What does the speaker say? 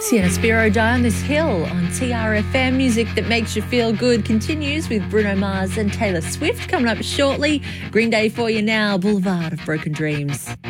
Sienna Spiro Die on This Hill on TRFM. Music that makes you feel good continues with Bruno Mars and Taylor Swift coming up shortly. Green Day for you now, Boulevard of Broken Dreams.